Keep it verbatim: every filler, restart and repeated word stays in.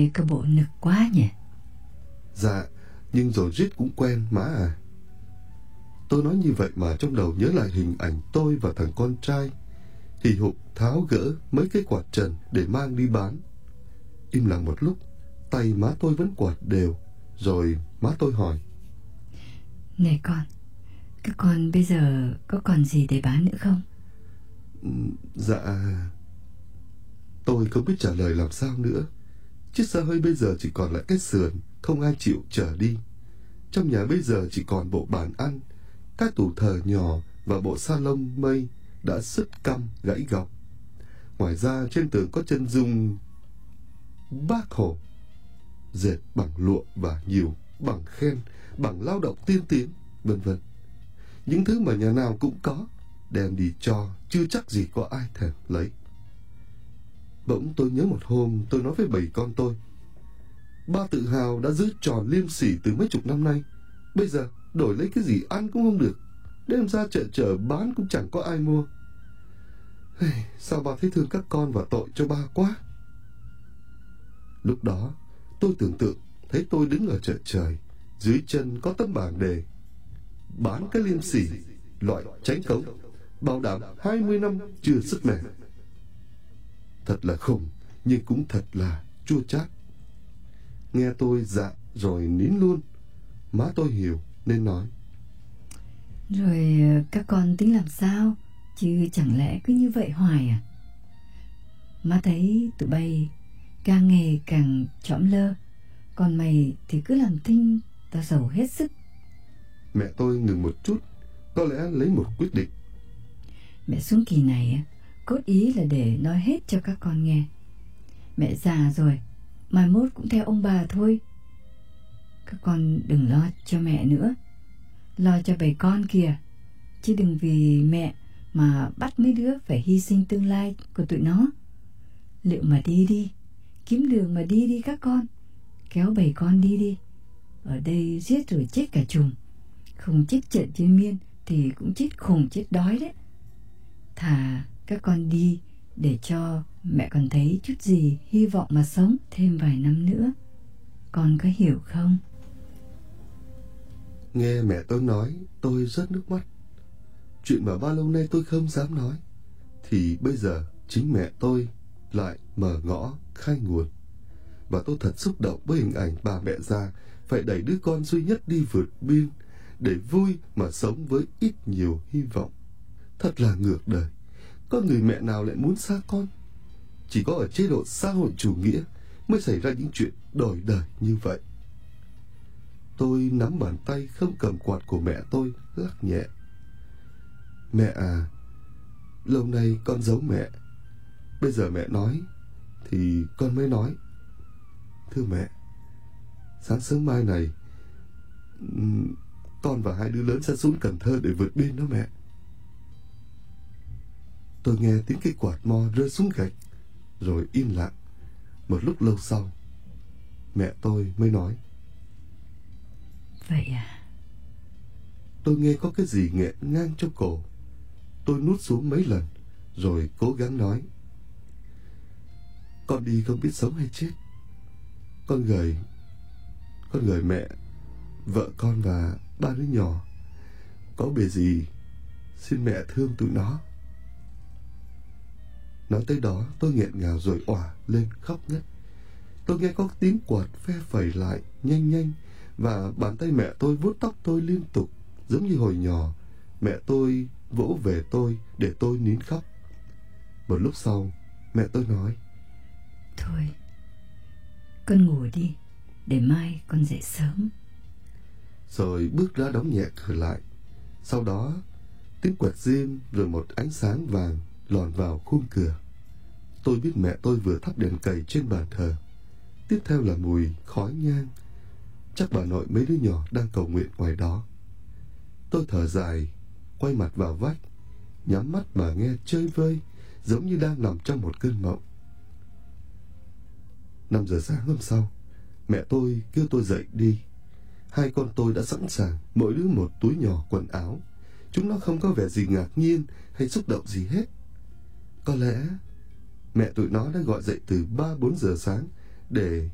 nghe cái bộ nực quá nhỉ. Dạ, nhưng rồi riết cũng quen má à. Tôi nói như vậy mà trong đầu nhớ lại hình ảnh tôi và thằng con trai hì hục tháo gỡ mấy cái quạt trần để mang đi bán. Im lặng một lúc, tay má tôi vẫn quạt đều. Rồi má tôi hỏi: Này con, các con bây giờ có còn gì để bán nữa không? Dạ. Tôi không biết trả lời làm sao nữa. Chiếc xe hơi bây giờ chỉ còn lại cái sườn, không ai chịu chở đi. Trong nhà bây giờ chỉ còn bộ bàn ăn, cái tủ thờ nhỏ và bộ salon mây đã sứt căm gãy gọc. Ngoài ra trên tường có chân dung Bác Hồ dệt bằng lụa và nhiều, bằng khen, bằng lao động tiên tiến, vân vân. Những thứ mà nhà nào cũng có, đem đi cho chưa chắc gì có ai thèm lấy. Bỗng tôi nhớ một hôm tôi nói với bầy con tôi: ba tự hào đã giữ tròn liêm sỉ từ mấy chục năm nay, bây giờ đổi lấy cái gì ăn cũng không được, đem ra chợ chợ bán cũng chẳng có ai mua. Sao ba thấy thương các con và tội cho ba quá. Lúc đó tôi tưởng tượng thấy tôi đứng ở chợ trời, dưới chân có tấm bảng đề: bán cái liêm sỉ loại tránh cống, bảo đảm hai mươi năm chưa sứt mẻ. Thật là khùng, nhưng cũng thật là chua chát. Nghe tôi dạ rồi nín luôn. Má tôi hiểu nên nói: Rồi các con tính làm sao? Chứ chẳng lẽ cứ như vậy hoài à? Má thấy tụi bay càng ngày càng trõm lơ, còn mày thì cứ làm thinh tao giàu hết sức. Mẹ tôi ngừng một chút, có lẽ lấy một quyết định. Mẹ xuống kỳ này cốt ý là để nói hết cho các con nghe. Mẹ già rồi, mai mốt cũng theo ông bà thôi. Các con đừng lo cho mẹ nữa, lo cho bầy con kìa. Chứ đừng vì mẹ mà bắt mấy đứa phải hy sinh tương lai của tụi nó. Liệu mà đi đi, kiếm đường mà đi đi các con, kéo bầy con đi đi. Ở đây giết rồi chết cả chùm, không chết trận trên miên thì cũng chết khùng chết đói đấy. Thà các con đi để cho mẹ còn thấy chút gì hy vọng mà sống thêm vài năm nữa. Con có hiểu không? Nghe mẹ tôi nói, tôi rớt nước mắt. Chuyện mà bao lâu nay tôi không dám nói, thì bây giờ chính mẹ tôi lại mở ngõ khai nguồn. Và tôi thật xúc động với hình ảnh bà mẹ già phải đẩy đứa con duy nhất đi vượt biên để vui mà sống với ít nhiều hy vọng. Thật là ngược đời. Có người mẹ nào lại muốn xa con? Chỉ có ở chế độ xã hội chủ nghĩa mới xảy ra những chuyện đổi đời như vậy. Tôi nắm bàn tay không cầm quạt của mẹ tôi, lắc nhẹ: Mẹ à, lâu nay con giấu mẹ. Bây giờ mẹ nói thì con mới nói. Thưa mẹ, sáng sớm mai này con và hai đứa lớn sẽ xuống Cần Thơ để vượt biên đó mẹ. Tôi nghe tiếng cái quạt mo rơi xuống gạch, rồi im lặng. Một lúc lâu sau, mẹ tôi mới nói: Vậy à? Tôi nghe có cái gì nghẹn ngang trong cổ. Tôi nuốt xuống mấy lần, rồi cố gắng nói: Con đi không biết sống hay chết. Con gửi Con gửi mẹ, vợ con và ba đứa nhỏ. Có bề gì xin mẹ thương tụi nó. Nói tới đó tôi nghẹn ngào rồi òa lên khóc ngất. Tôi nghe có tiếng quạt phe phẩy lại nhanh nhanh, và bàn tay mẹ tôi vuốt tóc tôi liên tục, giống như hồi nhỏ mẹ tôi vỗ về tôi để tôi nín khóc. Một lúc sau, mẹ tôi nói: Thôi, con ngủ đi, để mai con dậy sớm. Rồi bước ra đóng nhẹ cửa lại. Sau đó tiếng quẹt diêm, rồi một ánh sáng vàng lọt vào khung cửa. Tôi biết mẹ tôi vừa thắp đèn cầy trên bàn thờ. Tiếp theo là mùi khói nhang. Chắc bà nội mấy đứa nhỏ đang cầu nguyện ngoài đó. Tôi thở dài, quay mặt vào vách, nhắm mắt mà nghe chơi vơi, giống như đang nằm trong một cơn mộng. Năm giờ sáng hôm sau, mẹ tôi kêu tôi dậy đi. Hai con tôi đã sẵn sàng, mỗi đứa một túi nhỏ quần áo. Chúng nó không có vẻ gì ngạc nhiên hay xúc động gì hết. Có lẽ mẹ tụi nó đã gọi dậy từ ba bốn giờ sáng để